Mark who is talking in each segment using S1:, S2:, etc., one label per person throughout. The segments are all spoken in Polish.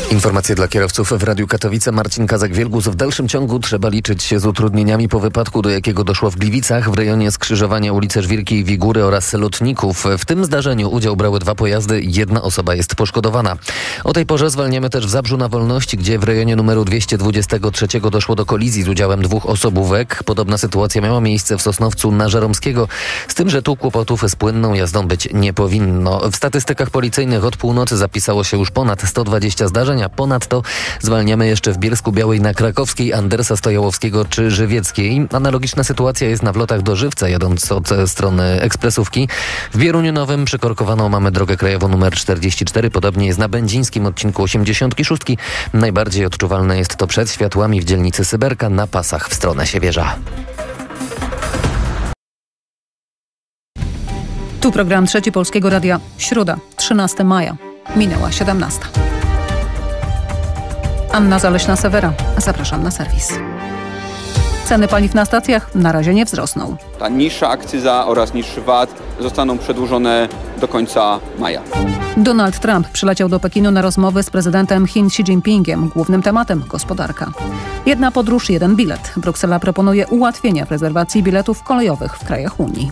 S1: Informacje dla kierowców w Radiu Katowice. Marcin Kazak-Wielgus. W dalszym ciągu trzeba liczyć się z utrudnieniami po wypadku, do jakiego doszło w Gliwicach w rejonie skrzyżowania ulicy Żwirkiej Wigury oraz Lotników. W tym zdarzeniu udział brały 2 pojazdy. 1 osoba jest poszkodowana. O tej porze zwalniamy też w Zabrzu na Wolności, gdzie w rejonie numeru 223 doszło do kolizji z udziałem 2 osobówek. Podobna sytuacja miała miejsce w Sosnowcu na Żeromskiego, z tym, że tu kłopotów z płynną jazdą być nie powinno. W statystykach policyjnych od północy zapisało się już ponad 120 zdarzeń. Ponadto zwalniamy jeszcze w Bielsku-Białej na Krakowskiej, Andersa Stojałowskiego czy Żywieckiej. Analogiczna sytuacja jest na wlotach do Żywca, jadąc od strony ekspresówki. W Bieruniu Nowym przykorkowaną mamy drogę krajową nr 44. Podobnie jest na będzińskim odcinku 86. Najbardziej odczuwalne jest to przed światłami w dzielnicy Syberka na pasach w stronę Siewierza.
S2: Tu program Trzeci Polskiego Radia. Środa, 13 maja. Minęła 17. Anna Zaleśna-Sewera. Zapraszam na serwis. Ceny paliw na stacjach na razie nie wzrosną.
S3: Ta niższa akcyza oraz niższy VAT zostaną przedłużone do końca maja.
S2: Donald Trump przyleciał do Pekinu na rozmowy z prezydentem Chin Xi Jinpingiem. Głównym tematem gospodarka. 1 podróż, 1 bilet. Bruksela proponuje ułatwienia w rezerwacji biletów kolejowych w krajach Unii.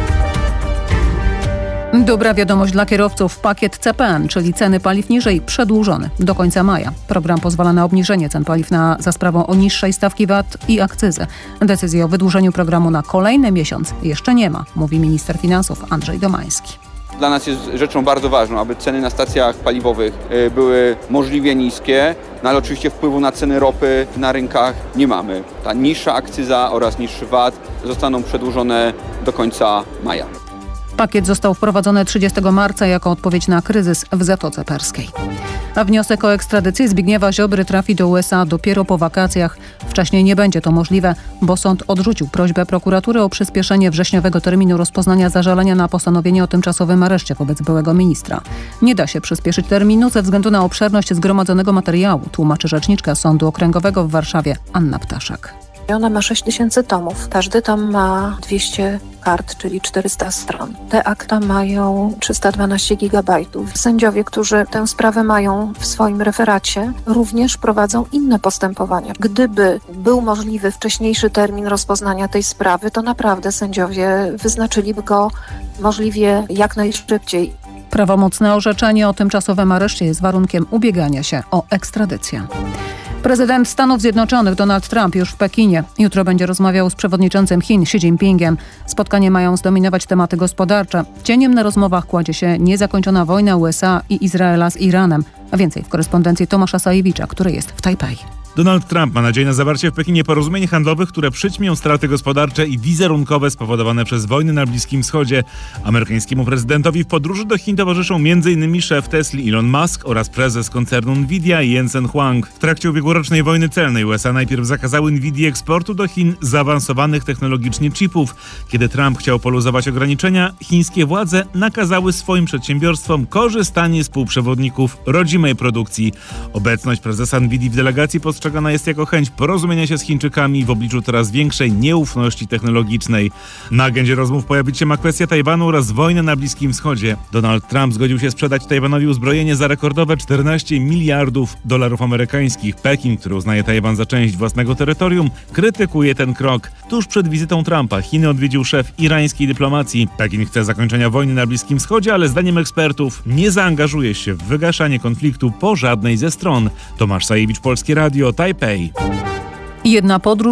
S2: Dobra wiadomość dla kierowców. Pakiet CPN, czyli ceny paliw niżej, przedłużony do końca maja. Program pozwala na obniżenie cen paliw za sprawą o niższej stawki VAT i akcyzy. Decyzji o wydłużeniu programu na kolejny miesiąc jeszcze nie ma, mówi minister finansów Andrzej Domański.
S3: Dla nas jest rzeczą bardzo ważną, aby ceny na stacjach paliwowych były możliwie niskie, no ale oczywiście wpływu na ceny ropy na rynkach nie mamy. Ta niższa akcyza oraz niższy VAT zostaną przedłużone do końca maja.
S2: Pakiet został wprowadzony 30 marca jako odpowiedź na kryzys w Zatoce Perskiej. A wniosek o ekstradycję Zbigniewa Ziobry trafi do USA dopiero po wakacjach. Wcześniej nie będzie to możliwe, bo sąd odrzucił prośbę prokuratury o przyspieszenie wrześniowego terminu rozpoznania zażalenia na postanowienie o tymczasowym areszcie wobec byłego ministra. Nie da się przyspieszyć terminu ze względu na obszerność zgromadzonego materiału, tłumaczy rzeczniczka Sądu Okręgowego w Warszawie Anna Ptaszak.
S4: Ona ma 6000 tomów. Każdy tom ma 200 kart, czyli 400 stron. Te akta mają 312 gigabajtów. Sędziowie, którzy tę sprawę mają w swoim referacie, również prowadzą inne postępowania. Gdyby był możliwy wcześniejszy termin rozpoznania tej sprawy, to naprawdę sędziowie wyznaczyliby go możliwie jak najszybciej.
S2: Prawomocne orzeczenie o tymczasowym areszcie jest warunkiem ubiegania się o ekstradycję. Prezydent Stanów Zjednoczonych Donald Trump już w Pekinie. Jutro będzie rozmawiał z przewodniczącym Chin Xi Jinpingiem. Spotkanie mają zdominować tematy gospodarcze. Cieniem na rozmowach kładzie się niezakończona wojna USA i Izraela z Iranem. A więcej w korespondencji Tomasza Sajewicza, który jest w Tajpej.
S5: Donald Trump ma nadzieję na zawarcie w Pekinie porozumień handlowych, które przyćmią straty gospodarcze i wizerunkowe spowodowane przez wojny na Bliskim Wschodzie. Amerykańskiemu prezydentowi w podróży do Chin towarzyszą m.in. szef Tesli Elon Musk oraz prezes koncernu Nvidia Jensen Huang. W trakcie ubiegłorocznej wojny celnej USA najpierw zakazały Nvidii eksportu do Chin zaawansowanych technologicznie chipów. Kiedy Trump chciał poluzować ograniczenia, chińskie władze nakazały swoim przedsiębiorstwom korzystanie z półprzewodników rodzimej produkcji. Obecność prezesa Nvidii w delegacji postrzegana jest jako chęć porozumienia się z Chińczykami w obliczu coraz większej nieufności technologicznej. Na agendzie rozmów pojawić się ma kwestia Tajwanu oraz wojny na Bliskim Wschodzie. Donald Trump zgodził się sprzedać Tajwanowi uzbrojenie za rekordowe $14 miliardów amerykańskich. Pekin, który uznaje Tajwan za część własnego terytorium, krytykuje ten krok. Tuż przed wizytą Trumpa Chiny odwiedził szef irańskiej dyplomacji. Pekin chce zakończenia wojny na Bliskim Wschodzie, ale zdaniem ekspertów nie zaangażuje się w wygaszanie konfliktu po żadnej ze stron. Tomasz Sajewicz, Polskie Radio, Tajpej.
S2: 1 podróż